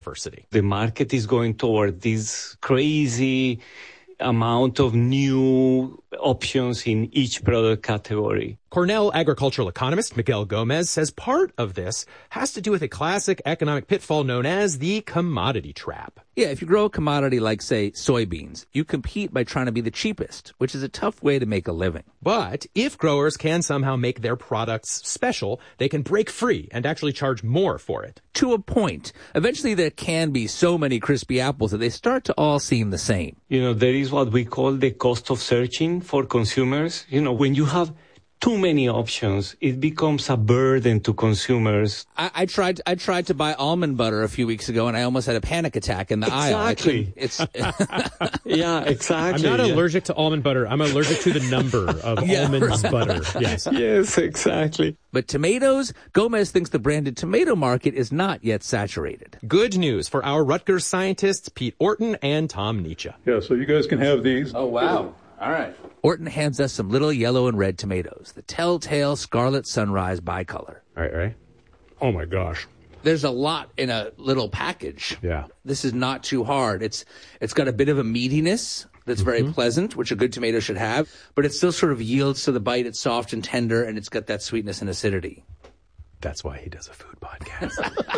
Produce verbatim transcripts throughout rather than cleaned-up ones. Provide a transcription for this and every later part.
Diversity. The market is going toward this crazy amount of new options in each product category. Cornell agricultural economist Miguel Gomez says part of this has to do with a classic economic pitfall known as the commodity trap. Yeah, if you grow a commodity like, say, soybeans, you compete by trying to be the cheapest, which is a tough way to make a living. But if growers can somehow make their products special, they can break free and actually charge more for it. To a point. Eventually there can be so many crispy apples that they start to all seem the same. You know, there is what we call the cost of searching for consumers. You know, when you have too many options, it becomes a burden to consumers. I, I tried I tried to buy almond butter a few weeks ago, and I almost had a panic attack in the exactly. aisle. It's yeah, exactly. I'm not yeah. allergic to almond butter. I'm allergic to the number of yeah, almonds right. butter. Yes. Yes, exactly. But tomatoes, Gomez thinks the branded tomato market is not yet saturated. Good news for our Rutgers scientists, Pete Orton and Tom Nietzsche. Yeah, so you guys can have these. Oh, wow. All right. Orton hands us some little yellow and red tomatoes, the telltale Scarlet Sunrise bicolor. All right, right. Oh, my gosh. There's a lot in a little package. Yeah. This is not too hard. It's It's got a bit of a meatiness that's very Mm-hmm. pleasant, which a good tomato should have, but it still sort of yields to the bite. It's soft and tender, and it's got that sweetness and acidity. That's why he does a food podcast.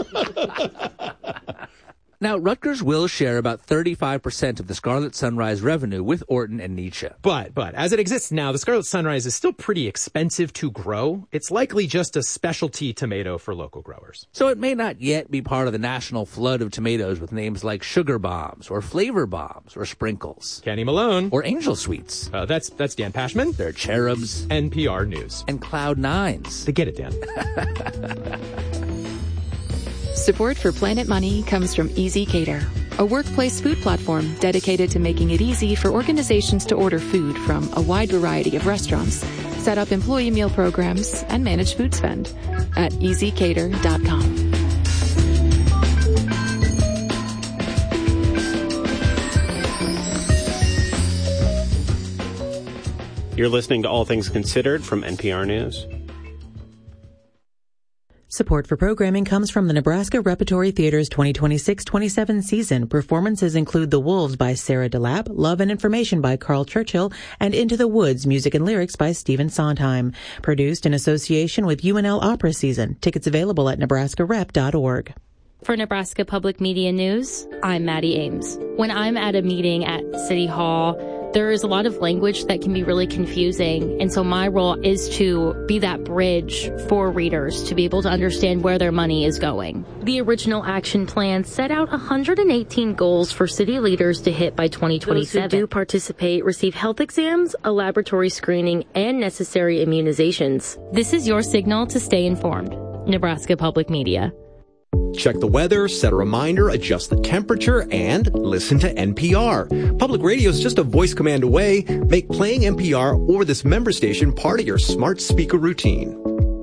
Now, Rutgers will share about thirty-five percent of the Scarlet Sunrise revenue with Orton and Nietzsche. But, but, as it exists now, the Scarlet Sunrise is still pretty expensive to grow. It's likely just a specialty tomato for local growers. So it may not yet be part of the national flood of tomatoes with names like Sugar Bombs or Flavor Bombs or Sprinkles. Kenny Malone. Or Angel Sweets. Uh, that's, that's Dan Pashman. They're Cherubs. N P R News. And Cloud Nines. They get it, Dan. Support for Planet Money comes from Easy Cater, a workplace food platform dedicated to making it easy for organizations to order food from a wide variety of restaurants, set up employee meal programs, and manage food spend at easy cater dot com. You're listening to All Things Considered from N P R News. Support for programming comes from the Nebraska Repertory Theater's twenty twenty-six twenty-seven season. Performances include The Wolves by Sarah DeLapp, Love and Information by Carl Churchill, and Into the Woods, music and lyrics by Stephen Sondheim. Produced in association with U N L Opera Season. Tickets available at nebraska rep dot org. For Nebraska Public Media News, I'm Maddie Ames. When I'm at a meeting at City Hall, there is a lot of language that can be really confusing. And so my role is to be that bridge for readers to be able to understand where their money is going. The original action plan set out one hundred eighteen goals for city leaders to hit by twenty twenty-seven. Those who do participate receive health exams, a laboratory screening, and necessary immunizations. This is your signal to stay informed. Nebraska Public Media. Check the weather, set a reminder, adjust the temperature, and listen to N P R. Public radio is just a voice command away. Make playing N P R or this member station part of your smart speaker routine.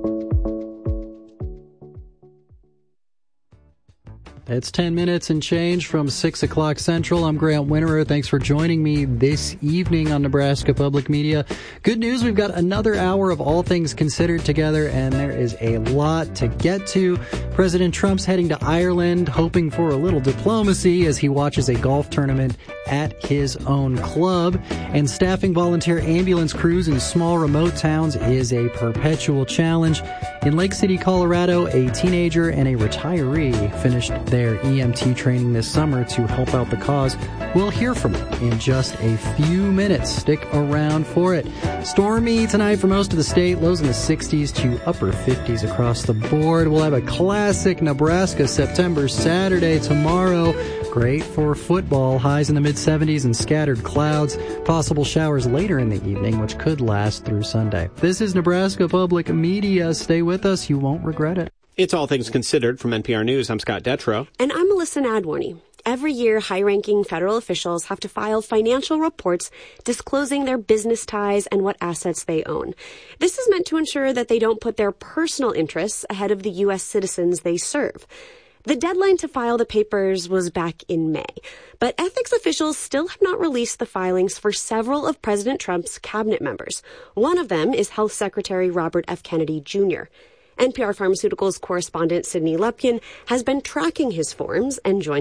It's ten minutes and change from six o'clock Central. I'm Grant Winterer. Thanks for joining me this evening on Nebraska Public Media. Good news, we've got another hour of All Things Considered together, and there is a lot to get to. President Trump's heading to Ireland, hoping for a little diplomacy as he watches a golf tournament at his own club. And staffing volunteer ambulance crews in small remote towns is a perpetual challenge. In Lake City, Colorado, a teenager and a retiree finished their E M T training this summer to help out the cause. We'll hear from them in just a few minutes. Stick around for it. Stormy tonight for most of the state. Lows in the sixties to upper fifties across the board. We'll have a classic Nebraska September Saturday tomorrow. Great for football. Highs in the mid-seventies and scattered clouds. Possible showers later in the evening, which could last through Sunday. This is Nebraska Public Media. Stay with us. You won't regret it. It's All Things Considered from N P R News. I'm Scott Detrow. And I'm Melissa Nadworny. Every year, high-ranking federal officials have to file financial reports disclosing their business ties and what assets they own. This is meant to ensure that they don't put their personal interests ahead of the U S citizens they serve. The deadline to file the papers was back in May, but ethics officials still have not released the filings for several of President Trump's cabinet members. One of them is Health Secretary Robert F. Kennedy Junior N P R Pharmaceuticals correspondent Sydney Lupkin has been tracking his forms and joins